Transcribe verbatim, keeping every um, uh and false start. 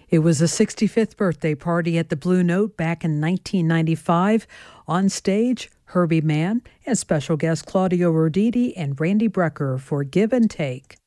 It was a sixty-fifth birthday party at the Blue Note back in nineteen ninety-five. On stage, Herbie Mann and special guests Claudio Roditi and Randy Brecker for Give and Take.